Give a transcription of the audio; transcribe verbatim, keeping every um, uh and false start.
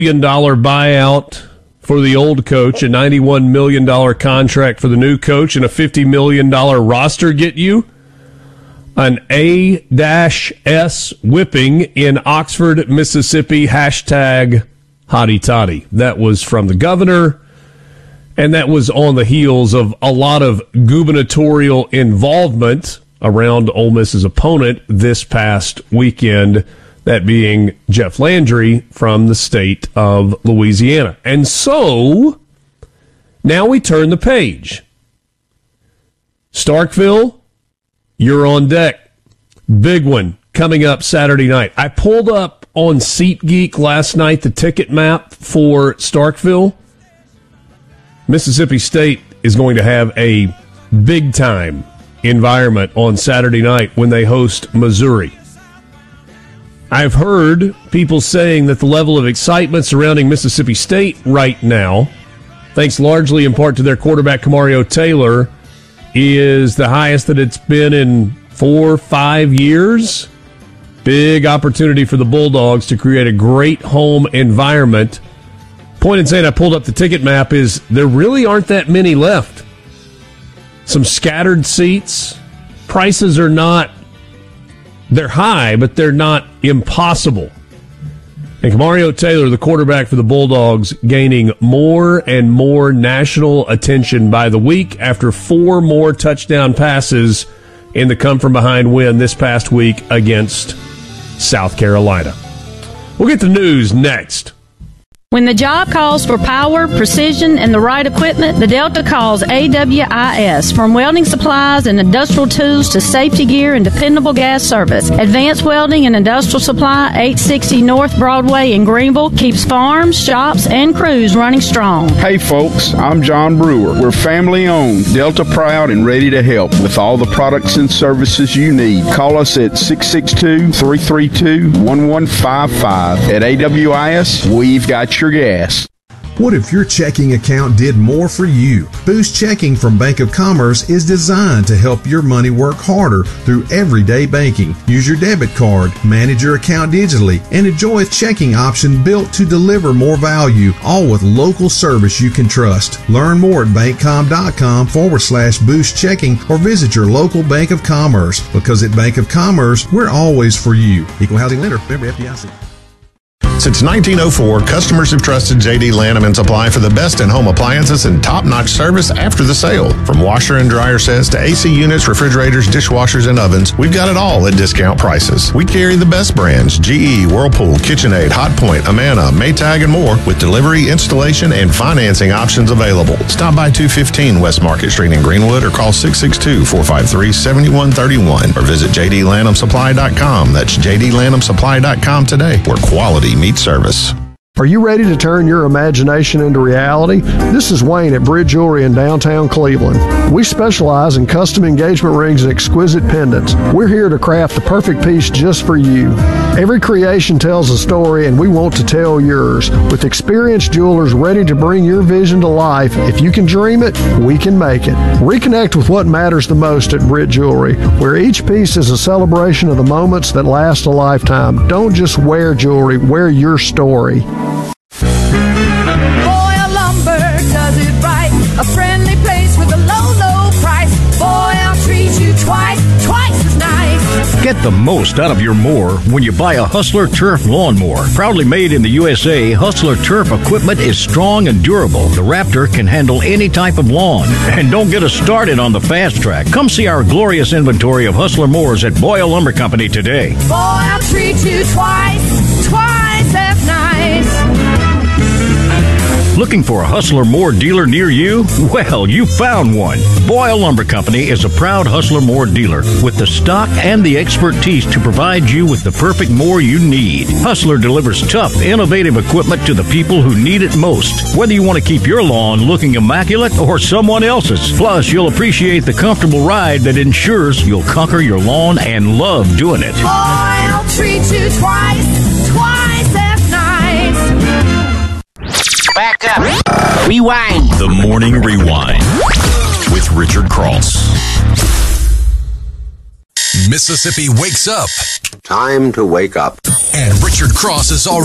million dollars buyout for the old coach, a ninety-one million dollars contract for the new coach, and a fifty million dollars roster get you an A S whipping in Oxford, Mississippi, hashtag hotty toddy. That was from the governor, and that was on the heels of a lot of gubernatorial involvement around Ole Miss's opponent this past weekend, that being Jeff Landry from the state of Louisiana. And so, now we turn the page. Starkville, you're on deck. Big one coming up Saturday night. I pulled up on SeatGeek last night the ticket map for Starkville. Mississippi State is going to have a big-time environment on Saturday night when they host Missouri. I've heard people saying that the level of excitement surrounding Mississippi State right now, thanks largely in part to their quarterback Kamario Taylor, is the highest that it's been in four, five years. Big opportunity for the Bulldogs to create a great home environment. Point in saying I pulled up the ticket map is there really aren't that many left. Some scattered seats. Prices are not, they're high, but they're not impossible. And Kamario Taylor, the quarterback for the Bulldogs, gaining more and more national attention by the week after four more touchdown passes in the come-from-behind win this past week against South Carolina. We'll get the news next. When the job calls for power, precision, and the right equipment, the Delta calls A W I S. From welding supplies and industrial tools to safety gear and dependable gas service, Advanced Welding and Industrial Supply, eight sixty North Broadway in Greenville, keeps farms, shops, and crews running strong. Hey folks, I'm John Brewer. We're family owned, Delta proud, and ready to help with all the products and services you need. Call us at six six two, three three two, one one five five. At A W I S, we've got you your gas. What if your checking account did more for you? Boost Checking from Bank of Commerce is designed to help your money work harder through everyday banking. Use your debit card, manage your account digitally, and enjoy a checking option built to deliver more value, all with local service you can trust. Learn more at bankcom.com forward slash boost checking or visit your local Bank of Commerce, because at Bank of Commerce, we're always for you. Equal housing lender, member F D I C. Since nineteen oh four, customers have trusted J D Lanham and Supply for the best in-home appliances and top-notch service after the sale. From washer and dryer sets to A C units, refrigerators, dishwashers, and ovens, we've got it all at discount prices. We carry the best brands: G E, Whirlpool, KitchenAid, Hotpoint, Amana, Maytag, and more, with delivery, installation, and financing options available. Stop by two fifteen West Market Street in Greenwood or call six six two, four five three, seven one three one or visit j d lanham supply dot com. That's j d lanham supply dot com today, where quality meets service. Are you ready to turn your imagination into reality? This is Wayne at Brit Jewelry in downtown Cleveland. We specialize in custom engagement rings and exquisite pendants. We're here to craft the perfect piece just for you. Every creation tells a story, and we want to tell yours. With experienced jewelers ready to bring your vision to life, if you can dream it, we can make it. Reconnect with what matters the most at Brit Jewelry, where each piece is a celebration of the moments that last a lifetime. Don't just wear jewelry, wear your story. Boyle Lumber does it right. A friendly place with a low, low price. Boyle treats you twice, twice as nice. Get the most out of your mower when you buy a Hustler Turf lawnmower. Proudly made in the U S A, Hustler Turf equipment is strong and durable. The Raptor can handle any type of lawn. And don't get us started on the fast track. Come see our glorious inventory of Hustler mowers at Boyle Lumber Company today. Boyle treats you twice, twice as nice. Looking for a Hustler Moore dealer near you? Well, you found one. Boyle Lumber Company is a proud Hustler Moore dealer with the stock and the expertise to provide you with the perfect mower you need. Hustler delivers tough, innovative equipment to the people who need it most, whether you want to keep your lawn looking immaculate or someone else's. Plus, you'll appreciate the comfortable ride that ensures you'll conquer your lawn and love doing it. Boyle treats you twice, twice as nice. Back up. Rewind. The Morning Rewind with Richard Cross. Mississippi wakes up. Time to wake up. And Richard Cross is already